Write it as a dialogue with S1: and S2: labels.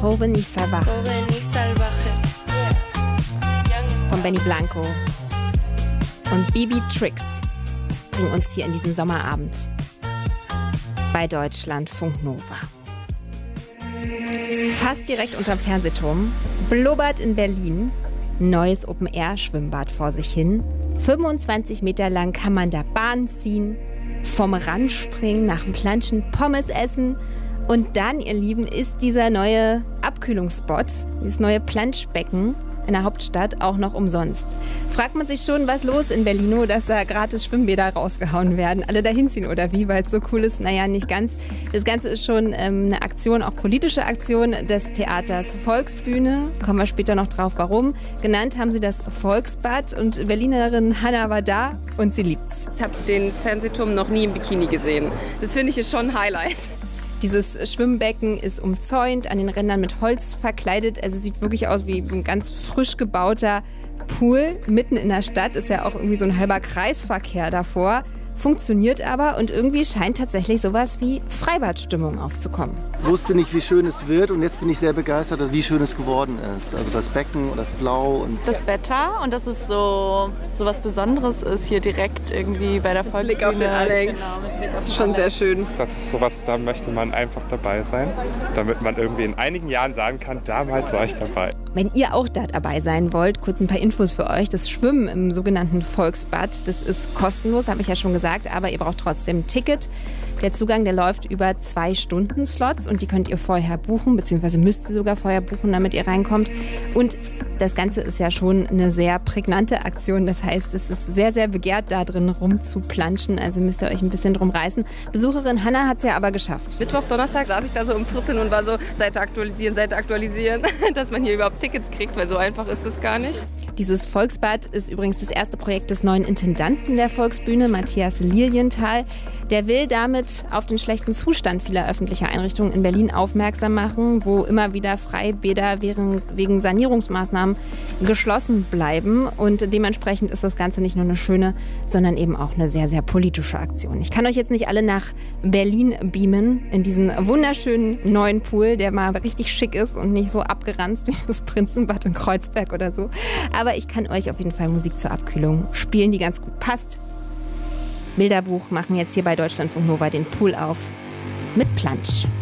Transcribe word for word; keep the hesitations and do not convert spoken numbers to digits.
S1: Joven y Salvaje von Benny Blanco und Bibi Tricks bringen uns hier in diesen Sommerabend bei Deutschlandfunk Nova. Fast direkt unterm Fernsehturm blubbert in Berlin ein neues Open-Air-Schwimmbad vor sich hin. fünfundzwanzig Meter lang kann man da Bahn ziehen, vom Rand springen, nach dem Planschen Pommes essen. Und dann, ihr Lieben, ist dieser neue Abkühlungsspot, dieses neue Planschbecken in der Hauptstadt auch noch umsonst. Fragt man sich schon, was los in Berlino, dass da gratis Schwimmbäder rausgehauen werden. Alle dahin ziehen oder wie, weil es so cool ist? Naja, nicht ganz. Das Ganze ist schon ähm, eine Aktion, auch politische Aktion des Theaters Volksbühne. Kommen wir später noch drauf, warum. Genannt haben sie das Volksbad und Berlinerin Hanna war da und sie liebt's.
S2: Ich habe den Fernsehturm noch nie im Bikini gesehen. Das finde ich ist schon ein Highlight.
S1: Dieses Schwimmbecken ist umzäunt, an den Rändern mit Holz verkleidet. Also sieht wirklich aus wie ein ganz frisch gebauter Pool. Mitten in der Stadt ist ja auch irgendwie so ein halber Kreisverkehr davor. Funktioniert aber und irgendwie scheint tatsächlich sowas wie Freibadstimmung aufzukommen.
S3: Ich wusste nicht, wie schön es wird und jetzt bin ich sehr begeistert, wie schön es geworden ist. Also das Becken und das Blau. Und
S4: das Wetter und dass es so, so was Besonderes ist hier direkt irgendwie bei der Volksbühne.
S2: Blick auf den Alex.
S4: Genau,
S2: das ist schon sehr schön.
S5: Das ist sowas, da möchte man einfach dabei sein, damit man irgendwie in einigen Jahren sagen kann, damals war ich dabei.
S1: Wenn ihr auch da dabei sein wollt, kurz ein paar Infos für euch. Das Schwimmen im sogenannten Volksbad, das ist kostenlos, habe ich ja schon gesagt, aber ihr braucht trotzdem ein Ticket. Der Zugang, der läuft über zwei Stunden Slots und die könnt ihr vorher buchen, beziehungsweise müsst ihr sogar vorher buchen, damit ihr reinkommt. Und das Ganze ist ja schon eine sehr prägnante Aktion. Das heißt, es ist sehr, sehr begehrt, da drin rumzuplanschen. Also müsst ihr euch ein bisschen drum reißen. Besucherin Hanna hat es ja aber geschafft.
S2: Mittwoch, Donnerstag saß ich da so um vierzehn und war so, Seite aktualisieren, Seite aktualisieren, dass man hier überhaupt Tickets kriegt, weil so einfach ist es gar nicht.
S1: Dieses Volksbad ist übrigens das erste Projekt des neuen Intendanten der Volksbühne, Matthias Lilienthal. Der will damit auf den schlechten Zustand vieler öffentlicher Einrichtungen in Berlin aufmerksam machen, wo immer wieder Freibäder wegen Sanierungsmaßnahmen geschlossen bleiben. Und dementsprechend ist das Ganze nicht nur eine schöne, sondern eben auch eine sehr, sehr politische Aktion. Ich kann euch jetzt nicht alle nach Berlin beamen, in diesen wunderschönen neuen Pool, der mal richtig schick ist und nicht so abgeranzt wie das Prinzenbad in Kreuzberg oder so. Aber ich kann euch auf jeden Fall Musik zur Abkühlung spielen, die ganz gut passt. Bilderbuch machen jetzt hier bei Deutschlandfunk Nova den Pool auf mit Plansch.